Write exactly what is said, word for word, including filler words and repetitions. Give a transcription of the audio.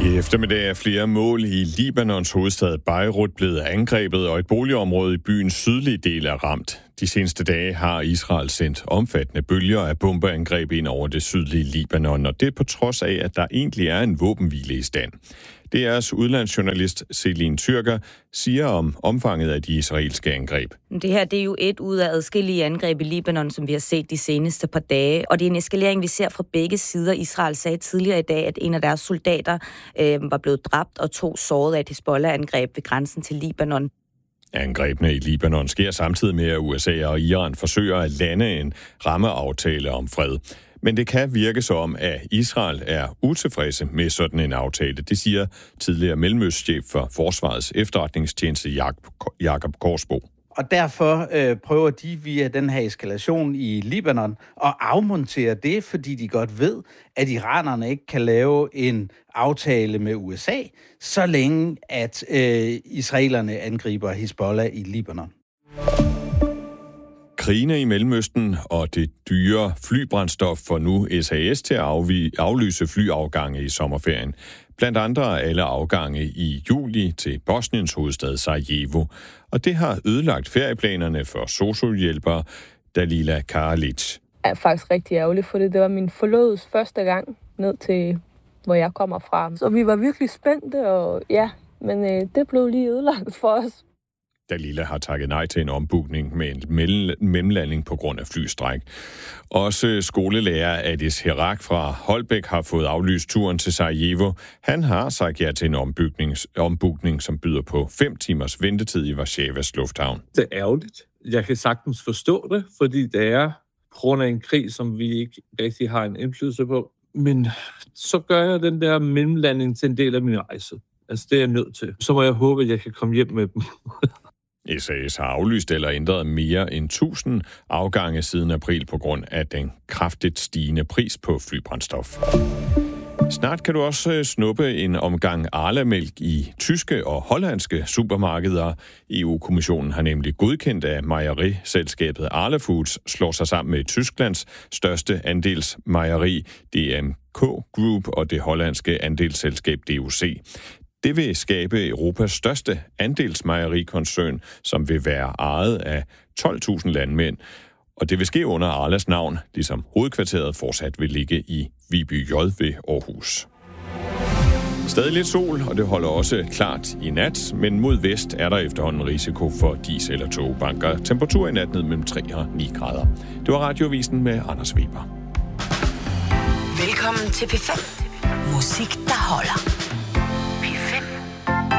I eftermiddag er flere mål i Libanons hovedstad Beirut blevet angrebet, og et boligområde i byens sydlige del er ramt. De seneste dage har Israel sendt omfattende bølger af bombeangreb ind over det sydlige Libanon, og det er på trods af, at der egentlig er en våbenhvile i stand. D R's udlandsjournalist Celine Tyrker siger om omfanget af de israelske angreb. Det her det er jo et ud af adskillige angreb i Libanon, som vi har set de seneste par dage. Og det er en eskalering, vi ser fra begge sider. Israel sagde tidligere i dag, at en af deres soldater øh, var blevet dræbt og to såret af et Hizbollah-angreb ved grænsen til Libanon. Angrebene i Libanon sker samtidig med, at U S A og Iran forsøger at lande en rammeaftale om fred. Men det kan virke som, at Israel er utilfredse med sådan en aftale. Det siger tidligere mellemøstchef for Forsvarets efterretningstjeneste Jakob Korsbo. Og derfor øh, prøver de via den her eskalation i Libanon at afmontere det, fordi de godt ved, at iranerne ikke kan lave en aftale med U S A, så længe at øh, israelerne angriber Hizbollah i Libanon. Krigene i Mellemøsten og det dyre flybrændstof får nu S A S til at aflyse flyafgange i sommerferien. Blandt andre alle afgange i juli til Bosniens hovedstad Sarajevo. Og det har ødelagt ferieplanerne for sosu-hjælpere Dalila Karalic. Jeg er faktisk rigtig ærgerlig for det. Det var min forlovedes første gang ned til, hvor jeg kommer fra. Så vi var virkelig spændte, og ja, men øh, det blev lige ødelagt for os. Dalila har takket nej til en ombookning med en mellemlanding på grund af flystræk. Også skolelærer Adis Herak fra Holbæk har fået aflyst turen til Sarajevo. Han har sagt ja til en ombookning, som byder på fem timers ventetid i Warszawas lufthavn. Det er ærgerligt. Jeg kan sagtens forstå det, fordi det er på grund af en krig, som vi ikke rigtig har en indflydelse på. Men så gør jeg den der mellemlanding til en del af min rejse. Altså det er jeg nødt til. Så må jeg håbe, at jeg kan komme hjem med dem. S A S har aflyst eller ændret mere end tusind afgange siden april på grund af den kraftigt stigende pris på flybrændstof. Snart kan du også snuppe en omgang Arla-mælk i tyske og hollandske supermarkeder. E U-kommissionen har nemlig godkendt, at mejeriselskabet Arla Foods slår sig sammen med Tysklands største andelsmejeri D M K Group og det hollandske andelsselskab D U C. Det vil skabe Europas største andelsmejerikoncern, som vil være ejet af tolv tusind landmænd. Og det vil ske under Arlas navn, ligesom hovedkvarteret fortsat vil ligge i Viby J ved Aarhus. Stadig lidt sol, og det holder også klart i nat, men mod vest er der efterhånden risiko for dis- eller togbanker. Temperatur i nat ned mellem tre og ni grader. Det var Radioavisen med Anders Weber. Velkommen til P fem. Musik, der holder.